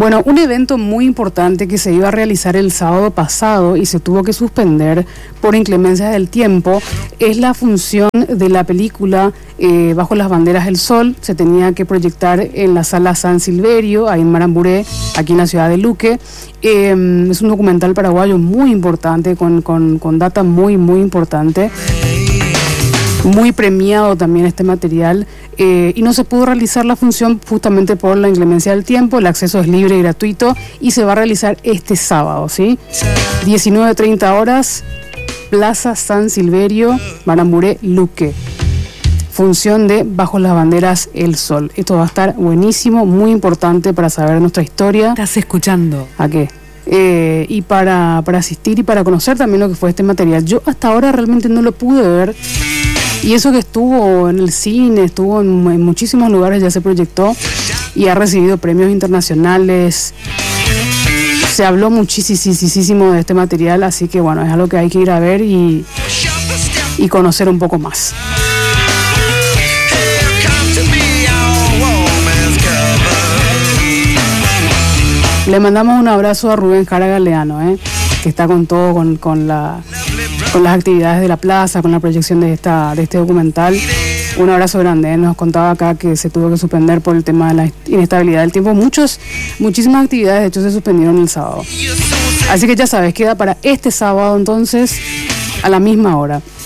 Bueno, un evento muy importante que se iba a realizar el sábado pasado y se tuvo que suspender por inclemencias del tiempo es la función de la película Bajo las banderas del sol. Se tenía que proyectar en la sala San Silverio, ahí en Maramburé, aquí en la ciudad de Luque. Es un documental paraguayo muy importante, con data muy importante. Muy premiado también este material, y no se pudo realizar la función justamente por la inclemencia del tiempo. El acceso es libre y gratuito y se va a realizar este sábado, ¿sí? 19:30 horas, Plaza San Silverio, Maramburé, Luque. Función de Bajo las banderas el sol. Esto va a estar buenísimo, muy importante para saber nuestra historia. ¿Estás escuchando? ¿A qué? Y para asistir y para conocer también lo que fue este material. Yo hasta ahora realmente no lo pude ver. Y eso que estuvo en el cine, estuvo en muchísimos lugares, ya se proyectó y ha recibido premios internacionales. Se habló muchísimo de este material, así que bueno, es algo que hay que ir a ver y conocer un poco más. Le mandamos un abrazo a Rubén Jara Galeano, que está con todo, con las actividades de la plaza, con la proyección de este documental. Un abrazo grande. Nos contaba acá que se tuvo que suspender por el tema de la inestabilidad del tiempo. Muchísimas actividades de hecho se suspendieron el sábado. Así que ya sabes, queda para este sábado entonces a la misma hora.